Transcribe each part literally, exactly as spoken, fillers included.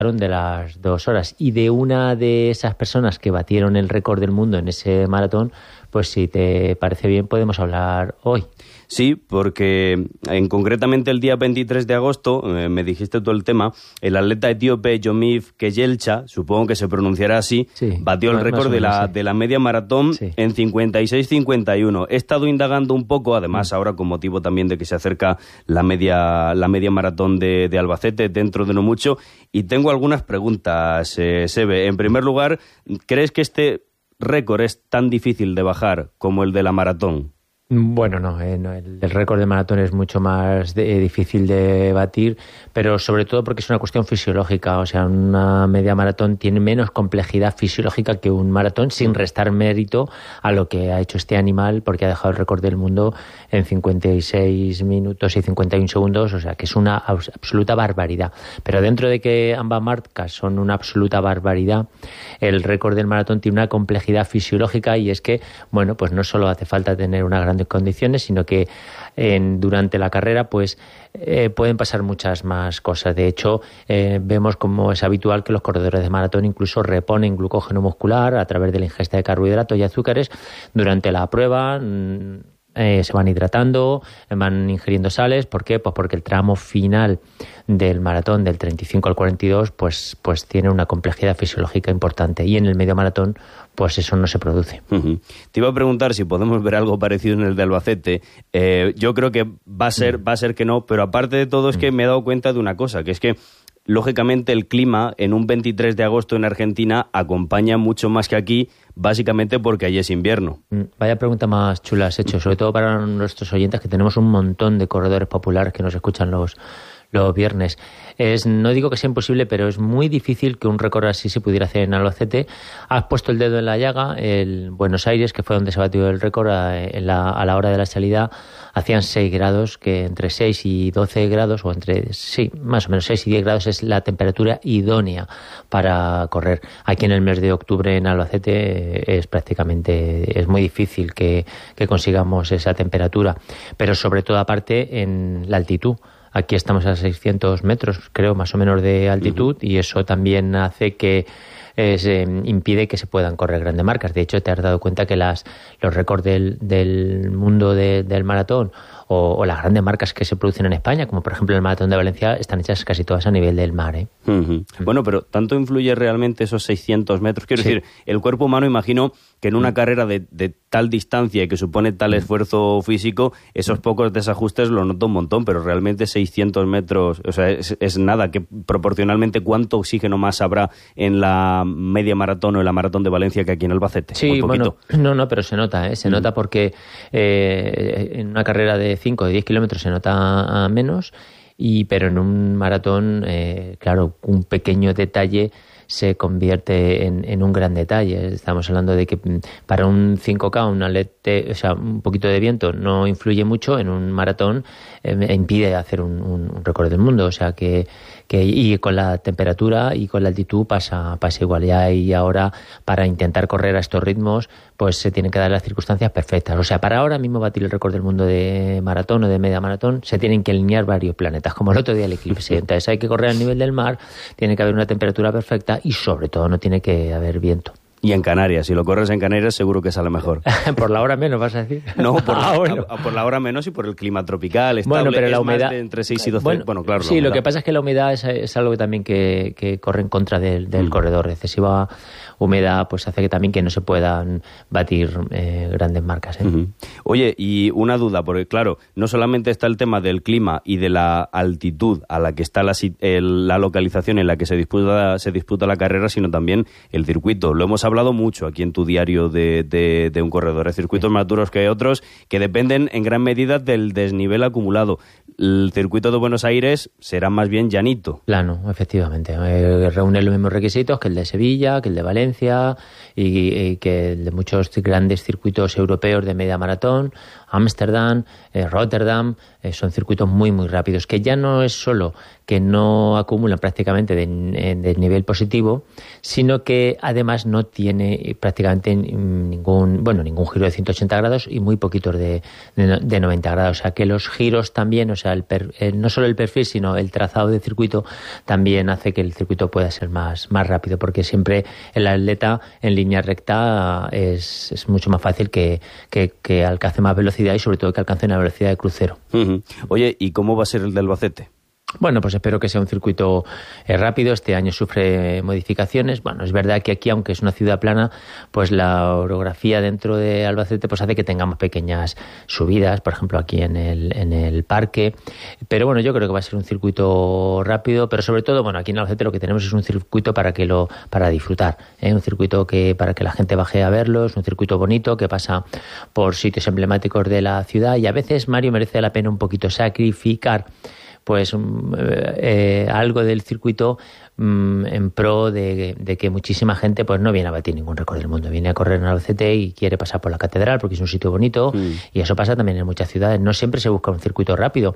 de las dos horas. Y de una de esas personas que batieron el récord del mundo en ese maratón, pues si te parece bien podemos hablar hoy. Sí, porque en concretamente el día veintitrés de agosto, eh, me dijiste tú el tema, el atleta etíope Yomif Kejelcha, supongo que se pronunciará así, sí, batió el récord de la, sí. de la media maratón sí. en cincuenta y seis cincuenta y uno. He estado indagando un poco, además ahora con motivo también de que se acerca la media, la media maratón de, de Albacete dentro de no mucho, y tengo algunas preguntas, eh, Sebe. En primer lugar, ¿crees que este récord es tan difícil de bajar como el de la maratón? Bueno, no, eh, no el, el récord de maratón es mucho más de, eh, difícil de batir, pero sobre todo porque es una cuestión fisiológica. O sea, una media maratón tiene menos complejidad fisiológica que un maratón, sin restar mérito a lo que ha hecho este animal, porque ha dejado el récord del mundo en cincuenta y seis minutos y cincuenta y un segundos, o sea, que es una absoluta barbaridad. Pero dentro de que ambas marcas son una absoluta barbaridad, el récord del maratón tiene una complejidad fisiológica, y es que, bueno, pues no solo hace falta tener una gran condiciones, sino que en, durante la carrera pues eh, pueden pasar muchas más cosas. De hecho, eh, vemos como es habitual que los corredores de maratón incluso reponen glucógeno muscular a través de la ingesta de carbohidratos y azúcares durante la prueba. Mmm, Eh, se van hidratando, van ingiriendo sales. ¿Por qué? Pues porque el tramo final del maratón, del treinta y cinco al cuarenta y dos, pues, pues tiene una complejidad fisiológica importante, y en el medio maratón pues eso no se produce. Uh-huh. Te iba a preguntar si podemos ver algo parecido en el de Albacete. Eh, yo creo que va a ser, uh-huh. va a ser que no, pero aparte de todo es que uh-huh. me he dado cuenta de una cosa, que es que lógicamente el clima en un veintitrés de agosto en Argentina acompaña mucho más que aquí, básicamente porque allí es invierno. Vaya pregunta más chula has hecho, sobre todo para nuestros oyentes, que tenemos un montón de corredores populares que nos escuchan los, los viernes. Es, no digo que sea imposible, pero es muy difícil que un récord así se pudiera hacer en Albacete. Has puesto el dedo en la llaga. El Buenos Aires, que fue donde se batió el récord, a, en la, a la hora de la salida hacían seis grados, que entre seis y doce grados, o entre, sí, más o menos seis y diez grados es la temperatura idónea para correr. Aquí en el mes de octubre en Albacete es prácticamente, es muy difícil que, que consigamos esa temperatura, pero sobre todo aparte en la altitud. Aquí estamos a seiscientos metros, creo, más o menos de altitud, uh-huh. y eso también hace que eh, se impide que se puedan correr grandes marcas. De hecho, te has dado cuenta que las los récords del, del mundo de, del maratón o, o las grandes marcas que se producen en España, como por ejemplo el Maratón de Valencia, están hechas casi todas a nivel del mar, ¿eh? Uh-huh. Uh-huh. Bueno, pero ¿tanto influye realmente esos seiscientos metros? Quiero sí. decir, el cuerpo humano, imagino que en una uh-huh. carrera de, de tal distancia y que supone tal uh-huh. esfuerzo físico, esos uh-huh. pocos desajustes lo noto un montón, pero realmente seiscientos metros, o sea, es, es nada, que proporcionalmente ¿cuánto oxígeno más habrá en la media maratón o en la maratón de Valencia que aquí en Albacete? Sí, bueno, no, no, pero se nota, ¿eh? Se uh-huh. nota porque eh, en una carrera de cinco o diez kilómetros se nota menos, y pero en un maratón, eh, claro, un pequeño detalle se convierte en, en un gran detalle. Estamos hablando de que para un cinco K, un alete, o sea, un poquito de viento no influye mucho. En un maratón eh, impide hacer un, un, un récord del mundo. O sea que, que y con la temperatura y con la altitud pasa, pasa igual. Ya y ahora, para intentar correr a estos ritmos, pues se tienen que dar las circunstancias perfectas. O sea, para ahora mismo batir el récord del mundo de maratón o de media maratón, se tienen que alinear varios planetas, como el otro día el eclipse. Entonces hay que correr al nivel del mar, tiene que haber una temperatura perfecta y sobre todo no tiene que haber viento. Y en Canarias, si lo corres en Canarias seguro que sale mejor. Por la hora menos, vas a decir. No, por la, ah, bueno. a, a, por la hora menos y por el clima tropical, estable. Bueno, pero la es humedad, más de entre seis y doce. Bueno, bueno claro. Sí, lo que pasa es que la humedad es, es algo también que, que corre en contra del, del mm. corredor. Excesiva humedad pues hace que también que no se puedan batir eh, grandes marcas, ¿eh? Uh-huh. Oye, y una duda, porque claro, no solamente está el tema del clima y de la altitud a la que está la, el, la localización en la que se disputa, se disputa la carrera, sino también el circuito. Lo hemos hablado mucho aquí en tu diario de, de, de un corredor. Hay circuitos sí. más duros que otros que dependen en gran medida del desnivel acumulado. El circuito de Buenos Aires será más bien llanito. Plano, efectivamente. Eh, reúne los mismos requisitos que el de Sevilla, que el de Valencia y, y que el de muchos grandes circuitos europeos de media maratón. Ámsterdam, eh, Rotterdam, eh, son circuitos muy muy rápidos, que ya no es solo que no acumulan prácticamente de, de nivel positivo, sino que además no tiene prácticamente ningún, bueno, ningún giro de ciento ochenta grados y muy poquitos de, de, de noventa grados, o sea que los giros también, o sea sea, el per, eh, no solo el perfil, sino el trazado de circuito también hace que el circuito pueda ser más, más rápido, porque siempre el atleta en línea recta es, es mucho más fácil que, que, que alcance más velocidad y sobre todo que alcance una velocidad de crucero. Uh-huh. Oye, ¿y cómo va a ser el de Albacete? Bueno, pues espero que sea un circuito eh, rápido. Este año sufre modificaciones. Bueno, es verdad que aquí, aunque es una ciudad plana, pues la orografía dentro de Albacete pues hace que tengamos pequeñas subidas, por ejemplo, aquí en el, en el parque. Pero bueno, yo creo que va a ser un circuito rápido, pero sobre todo, bueno, aquí en Albacete lo que tenemos es un circuito para que lo para disfrutar, ¿eh? Un circuito que para que la gente baje a verlo, es un circuito bonito que pasa por sitios emblemáticos de la ciudad y a veces, Mario, merece la pena un poquito sacrificar pues eh, algo del circuito mm, en pro de, de que muchísima gente pues no viene a batir ningún récord del mundo, viene a correr en Albacete y quiere pasar por la catedral porque es un sitio bonito, mm. y eso pasa también en muchas ciudades. No siempre se busca un circuito rápido.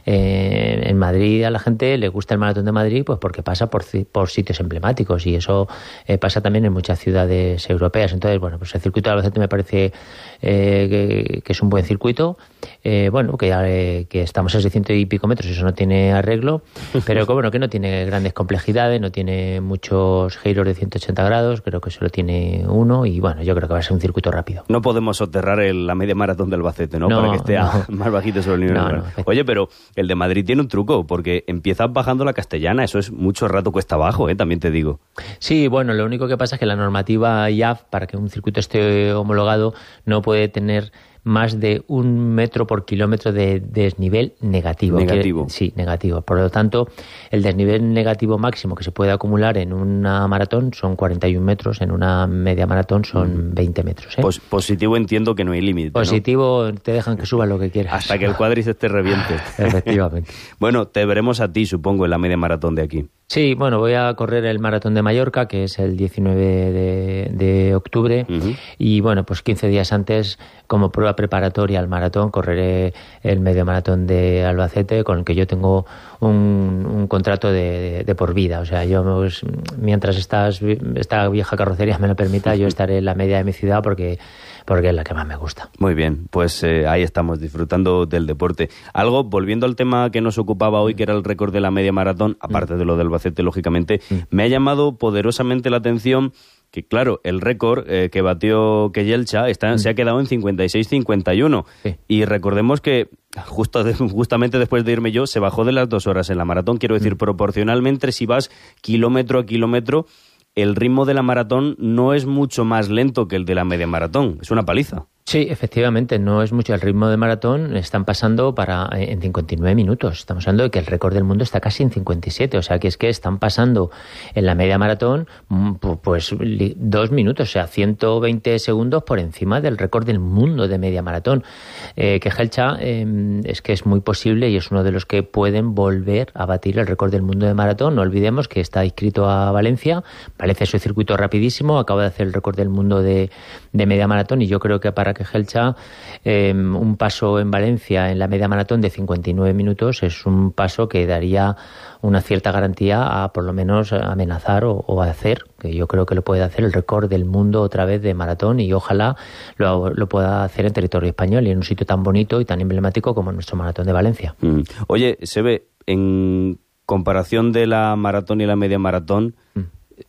Eh, en Madrid a la gente le gusta el Maratón de Madrid pues porque pasa por, por sitios emblemáticos y eso eh, pasa también en muchas ciudades europeas. Entonces, bueno, pues el circuito de Albacete me parece eh, que, que es un buen circuito. Eh, bueno, que, eh, que estamos a seiscientos y pico metros, eso no tiene arreglo, pero que, bueno, que no tiene grandes complejidades, no tiene muchos giros de ciento ochenta grados, creo que solo tiene uno y bueno, yo creo que va a ser un circuito rápido. No podemos soterrar el, la media maratón del Albacete, ¿no? no Para que esté no. más bajito sobre el nivel. No, no, Oye, pero el de Madrid tiene un truco, porque empiezas bajando la Castellana, eso es mucho rato cuesta abajo, ¿eh? También te digo. Sí, bueno, lo único que pasa es que la normativa I A F, para que un circuito esté homologado, no puede tener más de un metro por kilómetro de desnivel negativo. Negativo. Que, sí, negativo. Por lo tanto, el desnivel negativo máximo que se puede acumular en una maratón son cuarenta y un metros, en una media maratón son veinte metros. ¿eh? Pos- positivo entiendo que no hay límite, Positivo, ¿no? Te dejan que subas lo que quieras. Hasta que el cuádriceps te reviente. Efectivamente. Bueno, te veremos a ti, supongo, en la media maratón de aquí. Sí, bueno, voy a correr el Maratón de Mallorca, que es el diecinueve de, de octubre, uh-huh. y bueno, pues quince días antes, como prueba preparatoria al maratón, correré el medio maratón de Albacete, con el que yo tengo un, un contrato de, de, de por vida. O sea, yo, pues, mientras estas, esta vieja carrocería me lo permita, yo estaré en la media de mi ciudad porque... porque es la que más me gusta. Muy bien, pues eh, ahí estamos, disfrutando del deporte. Algo, volviendo al tema que nos ocupaba hoy, que era el récord de la media maratón, aparte mm. de lo del Albacete, lógicamente, mm. me ha llamado poderosamente la atención que, claro, el récord eh, que batió Kejelcha está, mm. se ha quedado en cincuenta y seis cincuenta y uno. Sí. Y recordemos que justo de, justamente después de irme yo, se bajó de las dos horas en la maratón. Quiero decir, mm. proporcionalmente, si vas kilómetro a kilómetro, el ritmo de la maratón no es mucho más lento que el de la media maratón. Es una paliza. Sí, efectivamente, no es mucho. El ritmo de maratón están pasando para en cincuenta y nueve minutos. Estamos hablando de que el récord del mundo está casi en cincuenta y siete. O sea, que es que están pasando en la media maratón pues dos minutos, o sea, ciento veinte segundos por encima del récord del mundo de media maratón. Eh, Kejelcha eh, es que es muy posible y es uno de los que pueden volver a batir el récord del mundo de maratón. No olvidemos que está inscrito a Valencia. Valencia es un circuito rapidísimo, acaba de hacer el récord del mundo de, de media maratón y yo creo que para Kejelcha eh, un paso en Valencia en la media maratón de cincuenta y nueve minutos es un paso que daría una cierta garantía a por lo menos amenazar o, o hacer, que yo creo que lo puede hacer, el récord del mundo otra vez de maratón y ojalá lo, lo pueda hacer en territorio español y en un sitio tan bonito y tan emblemático como nuestro maratón de Valencia. Mm. Oye, Sebe, en comparación de la maratón y la media maratón, mm.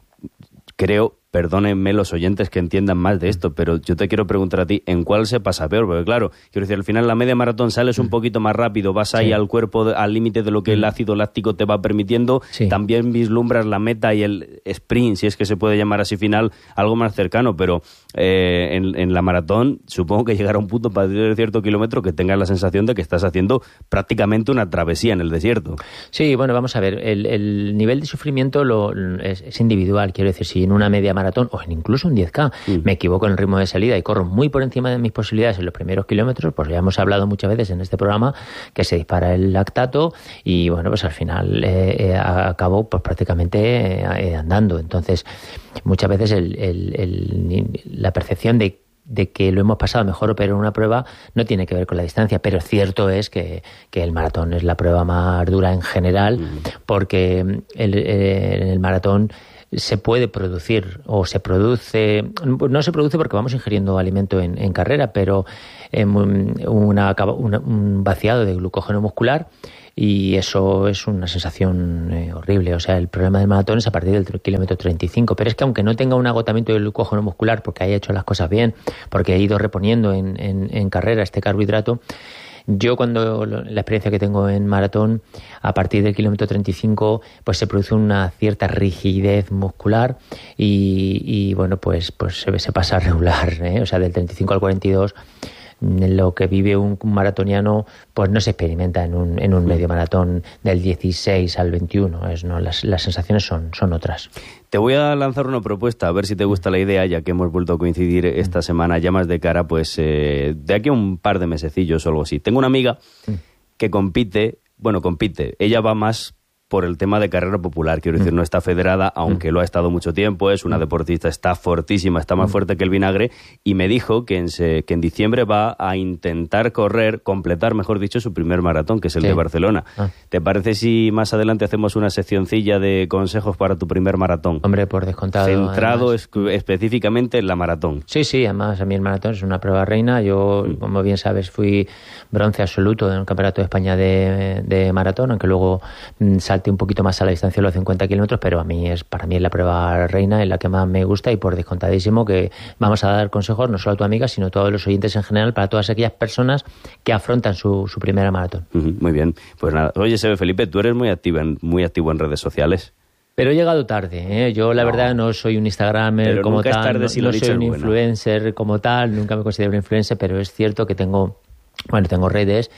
creo... Perdónenme los oyentes que entiendan más de esto, pero yo te quiero preguntar a ti, ¿en cuál se pasa peor? Porque claro, quiero decir, al final la media maratón sales un poquito más rápido, vas ahí sí. al cuerpo, al límite de lo que el ácido láctico te va permitiendo, sí. también vislumbras la meta y el sprint, si es que se puede llamar así final, algo más cercano, pero eh, en, en la maratón supongo que llegará un punto para de cierto kilómetro que tengas la sensación de que estás haciendo prácticamente una travesía en el desierto. Sí, bueno, vamos a ver, el, el nivel de sufrimiento lo, es, es individual, quiero decir, si en una media maratón o en incluso un diez K mm. me equivoco en el ritmo de salida y corro muy por encima de mis posibilidades en los primeros kilómetros, pues ya hemos hablado muchas veces en este programa que se dispara el lactato y bueno, pues al final eh, eh, acabo pues prácticamente eh, andando. Entonces muchas veces el, el, el, la percepción de de que lo hemos pasado mejor o peor en una prueba no tiene que ver con la distancia, pero cierto es que, que el maratón es la prueba más dura en general, mm. porque el, el, en el maratón se puede producir o se produce, no se produce porque vamos ingiriendo alimento en, en carrera, pero eh, una, una, un vaciado de glucógeno muscular, y eso es una sensación eh, horrible. O sea, el problema del maratón es a partir del kilómetro treinta y cinco, pero es que aunque no tenga un agotamiento del glucógeno muscular porque haya hecho las cosas bien, porque he ido reponiendo en, en, en carrera este carbohidrato, yo cuando la experiencia que tengo en maratón, a partir del kilómetro treinta y cinco, pues se produce una cierta rigidez muscular y, y bueno, pues, pues se, se pasa a regular, ¿eh? O sea, del treinta y cinco al cuarenta y dos, lo que vive un, un maratoniano pues no se experimenta en un, en un medio maratón del dieciséis al veintiuno. Es, ¿no? las, las sensaciones son, son otras. Te voy a lanzar una propuesta, a ver si te gusta la idea, ya que hemos vuelto a coincidir esta semana ya más de cara, pues eh, de aquí a un par de mesecillos o algo así. Tengo una amiga que compite, bueno, compite, ella va más por el tema de carrera popular, quiero decir, no está federada, aunque lo ha estado mucho tiempo, es una deportista, está fortísima, está más fuerte que el vinagre, y me dijo que en, se, que en diciembre va a intentar correr, completar, mejor dicho, su primer maratón, que es el sí. de Barcelona. Ah. ¿Te parece si más adelante hacemos una seccioncilla de consejos para tu primer maratón? Hombre, por descontado. Centrado es, específicamente en la maratón. Sí, sí, además a mí el maratón es una prueba reina. Yo, mm. como bien sabes, fui bronce absoluto en el Campeonato de España de, de maratón, aunque luego mm, salté un poquito más a la distancia de los cincuenta kilómetros, pero a mí es para mí es la prueba reina, en la que más me gusta, y por descontadísimo que vamos a dar consejos no solo a tu amiga, sino a todos los oyentes en general, para todas aquellas personas que afrontan su, su primera maratón. Uh-huh, muy bien. Pues nada, oye, Sebe Felipe, tú eres muy activo en, muy activo en redes sociales. Pero he llegado tarde, ¿eh? Yo la no. verdad no soy un Instagramer pero como tal, tarde, no, si no soy un bueno. influencer como tal, nunca me considero un influencer, pero es cierto que tengo... Bueno, tengo redes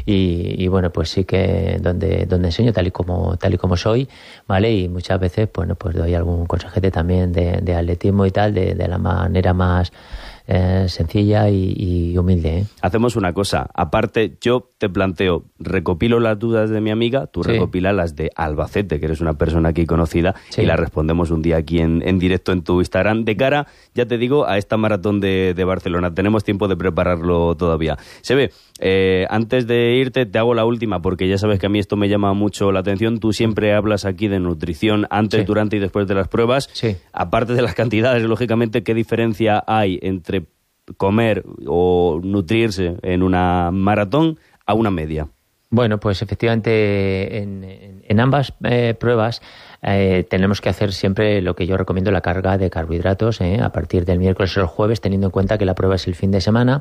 y, y bueno, pues sí que donde donde enseño tal y como tal y como soy, ¿vale? Y muchas veces, bueno, pues doy algún consejete también de, de atletismo y tal, de, de la manera más eh, sencilla y, y humilde, ¿eh? Hacemos una cosa, aparte yo te planteo, recopilo las dudas de mi amiga, tú sí. recopilas las de Albacete, que eres una persona aquí conocida, sí. y las respondemos un día aquí en, en directo en tu Instagram, de cara, ya te digo, a esta maratón de, de Barcelona. Tenemos tiempo de prepararlo todavía. Se ve, eh, antes de irte te hago la última, porque ya sabes que a mí esto me llama mucho la atención. Tú siempre hablas aquí de nutrición antes, sí. durante y después de las pruebas. Sí. Aparte de las cantidades, lógicamente, ¿qué diferencia hay entre comer o nutrirse en una maratón a una media? Bueno, pues efectivamente en, en, en ambas eh, pruebas eh, tenemos que hacer siempre lo que yo recomiendo, la carga de carbohidratos eh, a partir del miércoles o el jueves, teniendo en cuenta que la prueba es el fin de semana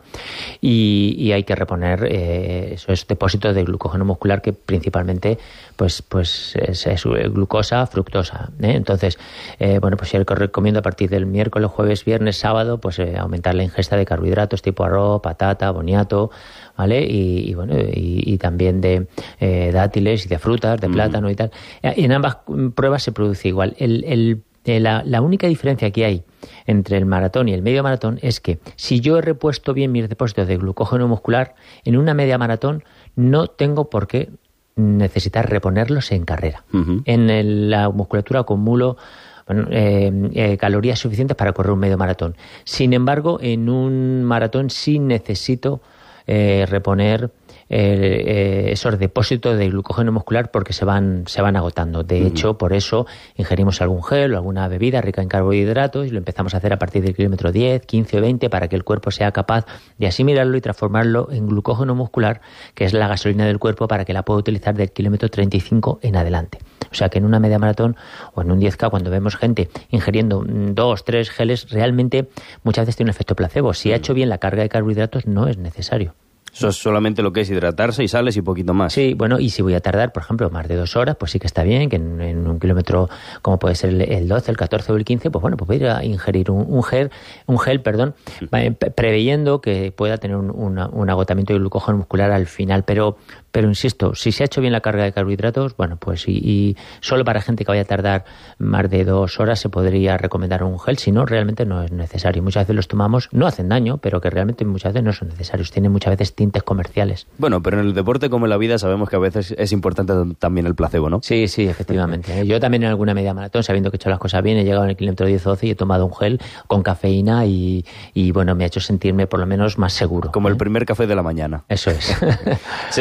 y, y hay que reponer eh, esos depósitos de glucógeno muscular, que principalmente pues pues es, es glucosa, fructosa, ¿eh? Entonces, eh, bueno, pues yo recomiendo a partir del miércoles, jueves, viernes, sábado, pues eh, aumentar la ingesta de carbohidratos tipo arroz, patata, boniato, ¿vale? Y, y bueno, y, y también de eh, dátiles y de frutas, de plátano mm. y tal. En ambas pruebas se produce igual. El, el, la, la única diferencia que hay entre el maratón y el medio maratón es que si yo he repuesto bien mis depósitos de glucógeno muscular, en una media maratón no tengo por qué necesitar reponerlos en carrera. Uh-huh. En el, la musculatura acumulo Bueno, eh, eh, calorías suficientes para correr un medio maratón. Sin embargo, en un maratón sí necesito eh, reponer eh, eh, esos depósitos de glucógeno muscular, porque se van se van agotando. De uh-huh. hecho, por eso ingerimos algún gel o alguna bebida rica en carbohidratos, y lo empezamos a hacer a partir del kilómetro diez, quince o veinte, para que el cuerpo sea capaz de asimilarlo y transformarlo en glucógeno muscular, que es la gasolina del cuerpo, para que la pueda utilizar del kilómetro treinta y cinco en adelante. O sea que en una media maratón o en un diez K, cuando vemos gente ingiriendo dos, tres geles, realmente muchas veces tiene un efecto placebo. Si ha hecho bien la carga de carbohidratos, no es necesario. Eso es solamente lo que es hidratarse y sales y poquito más. Sí, bueno, y si voy a tardar, por ejemplo, más de dos horas, pues sí que está bien, que en, en un kilómetro, como puede ser el, el doce, el catorce o el quince, pues bueno, pues voy a ir a ingerir un, un gel, un gel, perdón, preveyendo que pueda tener un, una, un agotamiento de glucógeno muscular al final. Pero, pero insisto, si se ha hecho bien la carga de carbohidratos, bueno, pues y, y solo para gente que vaya a tardar más de dos horas se podría recomendar un gel, si no, realmente no es necesario. Muchas veces los tomamos, no hacen daño, pero que realmente muchas veces no son necesarios. Tienen muchas veces tintes comerciales. Bueno, pero en el deporte como en la vida sabemos que a veces es importante también el placebo, ¿no? Sí, sí, efectivamente. Yo también en alguna media maratón, sabiendo que he hecho las cosas bien, he llegado en el kilómetro diez o doce y he tomado un gel con cafeína y, y bueno, me ha hecho sentirme por lo menos más seguro. Como ¿eh? el primer café de la mañana. Eso es. Sebe Felipe,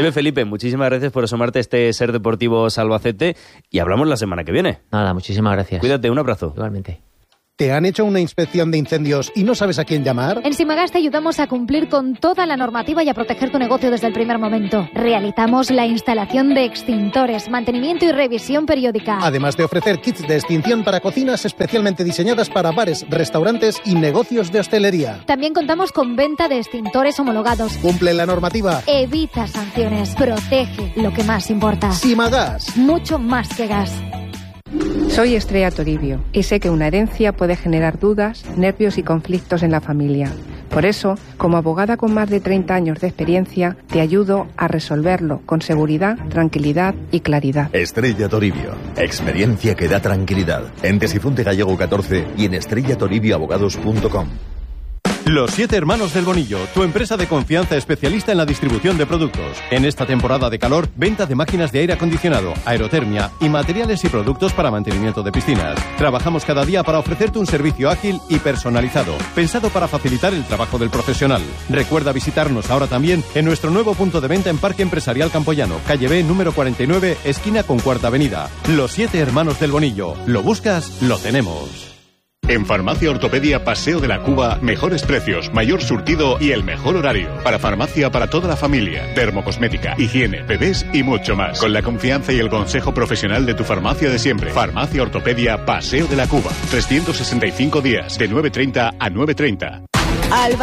Jorge, muchísimas gracias por asomarte a este Ser Deportivos Albacete y hablamos la semana que viene. Nada, muchísimas gracias. Cuídate, un abrazo. Igualmente. ¿Te han hecho una inspección de incendios y no sabes a quién llamar? En Simagas te ayudamos a cumplir con toda la normativa y a proteger tu negocio desde el primer momento. Realizamos la instalación de extintores, mantenimiento y revisión periódica. Además de ofrecer kits de extinción para cocinas especialmente diseñadas para bares, restaurantes y negocios de hostelería. También contamos con venta de extintores homologados. Cumple la normativa. Evita sanciones. Protege lo que más importa. Simagas. Mucho más que gas. Soy Estrella Toribio y sé que una herencia puede generar dudas, nervios y conflictos en la familia. Por eso, como abogada con más de treinta años de experiencia, te ayudo a resolverlo con seguridad, tranquilidad y claridad. Estrella Toribio. Experiencia que da tranquilidad. En Tesifonte Gallego catorce y en estrella toribio abogados punto com. Los Siete Hermanos del Bonillo, tu empresa de confianza especialista en la distribución de productos. En esta temporada de calor, venta de máquinas de aire acondicionado, aerotermia y materiales y productos para mantenimiento de piscinas. Trabajamos cada día para ofrecerte un servicio ágil y personalizado, pensado para facilitar el trabajo del profesional. Recuerda visitarnos ahora también en nuestro nuevo punto de venta en Parque Empresarial Campoyano, calle B, número cuarenta y nueve, esquina con Cuarta Avenida. Los Siete Hermanos del Bonillo. ¿Lo buscas? Lo tenemos. En Farmacia Ortopedia Paseo de la Cuba, mejores precios, mayor surtido y el mejor horario. Para farmacia para toda la familia, dermocosmética, higiene, bebés y mucho más. Con la confianza y el consejo profesional de tu farmacia de siempre. Farmacia Ortopedia Paseo de la Cuba. trescientos sesenta y cinco días, de nueve treinta a nueve treinta. Alba